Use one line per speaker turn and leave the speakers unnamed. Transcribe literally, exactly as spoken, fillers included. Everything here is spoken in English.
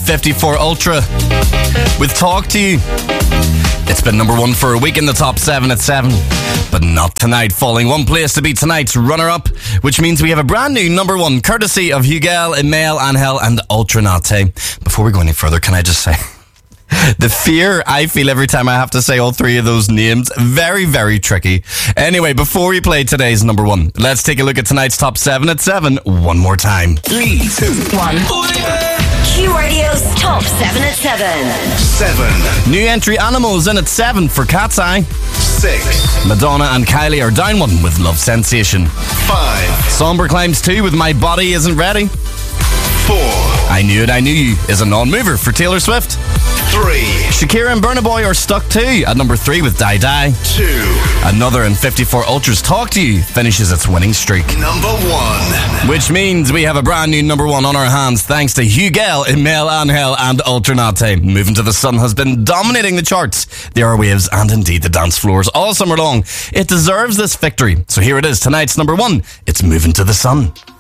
fifty-four Ultra with Talk to You. It's been number one for a week in the top seven at seven, but not tonight, falling one place to be tonight's runner-up, which means we have a brand new number one courtesy of Hugel, Email, Angel and Ultranate. Before we go any further, can I just say, the fear I feel every time I have to say all three of those names, very, very tricky. Anyway, before we play today's number one, let's take a look at tonight's top seven at seven one more time.
Three, two, one.
Q Radio's top seven at seven.
Seven.
New entry Animals in at seven for Cat's Eye.
Six.
Madonna and Kylie are down one with Love Sensation.
Five.
Somber climbs two with My Body Isn't Ready.
Four.
I Knew It, I Knew You is a non-mover for Taylor Swift.
Three.
Shakira and Burna Boy are stuck too at number three with Die Die.
Two.
Another in fifty-four Ultra's Talk to You finishes its winning streak.
Number one.
Which means we have a brand new number one on our hands thanks to Hugel, Email, Angel and Ultranate. Moving to the Sun has been dominating the charts, the airwaves and indeed the dance floors all summer long. It deserves this victory. So here it is, tonight's number one. It's Moving to the Sun.